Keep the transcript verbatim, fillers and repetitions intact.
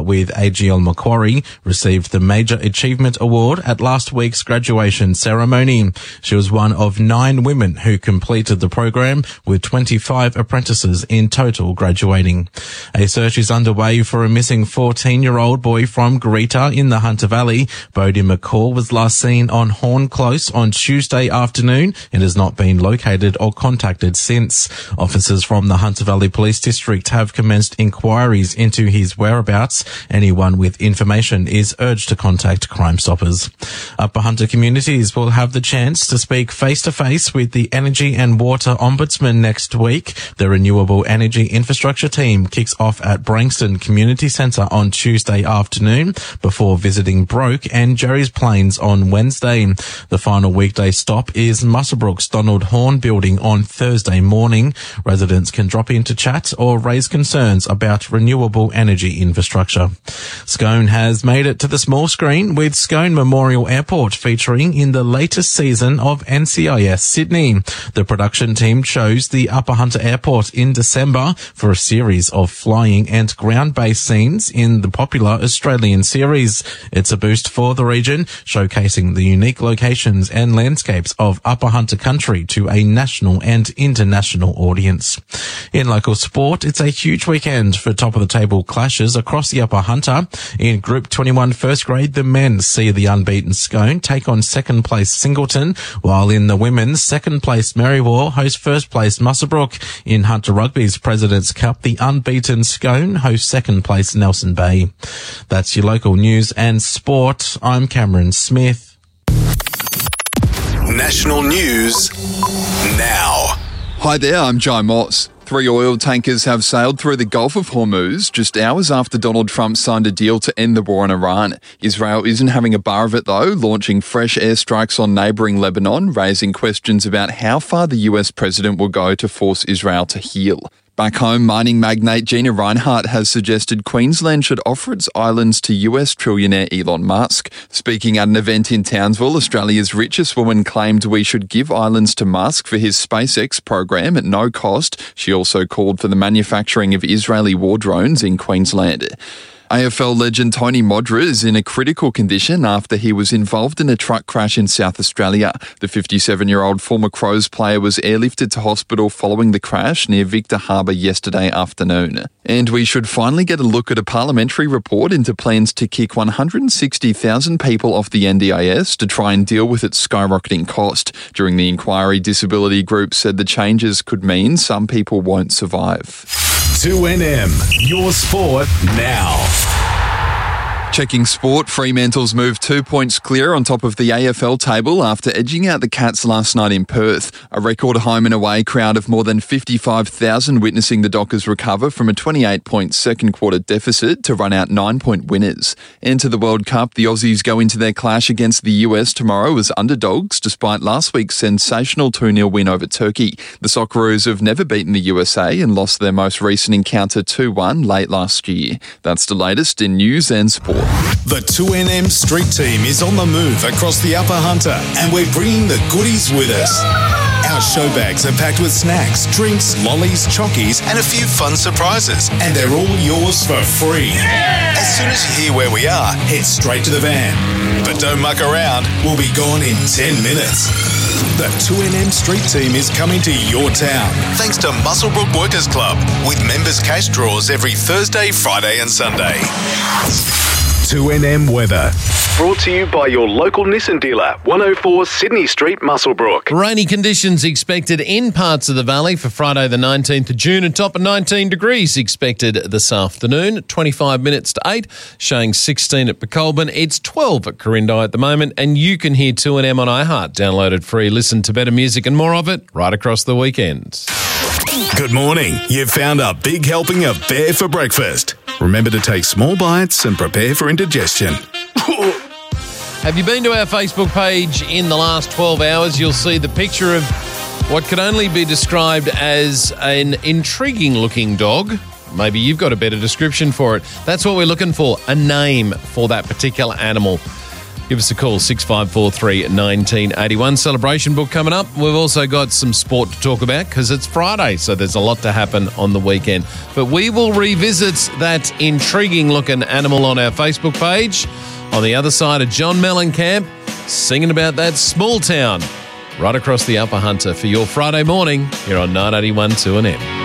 with Agiel Macquarie received the Major Achievement Award at last week's graduation ceremony. She was one of nine women who completed the program, with twenty-five apprentices in total graduating. A search is underway for a missing fourteen-year-old boy from Greta in the Hunter Valley. Bodie McCall was last seen on Horn Close on Tuesday afternoon and has not been located or contacted since. Officers from the Hunter Valley Police District have commenced inquiries into his whereabouts. Anyone with information is urged to contact Crime Stoppers. Upper Hunter communities will have the chance to speak face-to-face with the Energy and Water Ombudsman next week. The Renewable Energy Infrastructure team kicks off at Branxton Community Centre on Tuesday afternoon before visiting Broke and Jerry's Plains on Wednesday. The final weekday stop is Muswellbrook's Donald Horn building on Thursday morning. Residents can drop in to chat or raise concerns about renewable energy infrastructure. Scone has made it to the small screen with Scone Memorial Airport featuring in the latest season of N C I S Sydney. The production team chose the Upper Hunter Airport in December for a series of flying and ground-based scenes in the popular Australian series. It's a boost for the region, showcasing the unique locations and landscapes of Upper Hunter country to a national and international audience. In local sport, it's a huge weekend for top-of-the-table clashes across the Upper Hunter. In Group twenty-one first grade, the men see the unbeaten Scone take on second-place Singleton, while in the women's, second-place Marywar host first-place Muswellbrook. In Hunter Rugby's President's Cup, the unbeaten Scone host second-place Nelson Bay. That's your local news and sport. I'm Cameron Smith. National news now. Hi there, I'm Jai Moss. Three oil tankers have sailed through the Gulf of Hormuz just hours after Donald Trump signed a deal to end the war in Iran. Israel isn't having a bar of it, though, launching fresh airstrikes on neighbouring Lebanon, raising questions about how far the U S president will go to force Israel to heal. Back home, mining magnate Gina Rinehart has suggested Queensland should offer its islands to U S trillionaire Elon Musk. Speaking at an event in Townsville, Australia's richest woman claimed we should give islands to Musk for his SpaceX program at no cost. She also called for the manufacturing of Israeli war drones in Queensland. A F L legend Tony Modra is in a critical condition after he was involved in a truck crash in South Australia. The fifty-seven-year-old former Crows player was airlifted to hospital following the crash near Victor Harbour yesterday afternoon. And we should finally get a look at a parliamentary report into plans to kick one hundred sixty thousand people off the N D I S to try and deal with its skyrocketing cost. During the inquiry, disability groups said the changes could mean some people won't survive. two N M, your sport now. Checking sport, Fremantle's moved two points clear on top of the A F L table after edging out the Cats last night in Perth. A record home and away crowd of more than fifty-five thousand witnessing the Dockers recover from a twenty-eight point second quarter deficit to run out nine point winners. Into the World Cup, the Aussies go into their clash against the U S tomorrow as underdogs despite last week's sensational two nil win over Turkey. The Socceroos have never beaten the U S A and lost their most recent encounter two one late last year. That's the latest in news and sport. The two N M Street Team is on the move across the Upper Hunter, and we're bringing the goodies with us. Our show bags are packed with snacks, drinks, lollies, chockies, and a few fun surprises, and they're all yours for free. Yeah! As soon as you hear where we are, head straight to the van. But don't muck around, we'll be gone in ten minutes. The two N M Street Team is coming to your town, thanks to Muswellbrook Workers Club, with members' cash draws every Thursday, Friday and Sunday. two N M weather. Brought to you by your local Nissan dealer, one oh four Sydney Street, Muswellbrook. Rainy conditions expected in parts of the valley for Friday the nineteenth of June, and top of nineteen degrees expected this afternoon. twenty-five minutes to eight, showing sixteen at Becolban. It's twelve at Corindai at the moment, and you can hear two N M on iHeart. Downloaded free. Listen to better music and more of it right across the weekend. Good morning. You've found a big helping of bear for breakfast. Remember to take small bites and prepare for indigestion. Have you been to our Facebook page in the last twelve hours? You'll see the picture of what could only be described as an intriguing-looking dog. Maybe you've got a better description for it. That's what we're looking for, a name for that particular animal. give us a call, six five four three, one nine eight one. Celebration book coming up. We've also got some sport to talk about because it's Friday, so there's a lot to happen on the weekend. But we will revisit that intriguing-looking animal on our Facebook page. On the other side of John Mellencamp, singing about that small town right across the Upper Hunter for your Friday morning here on nine eighty-one two and M.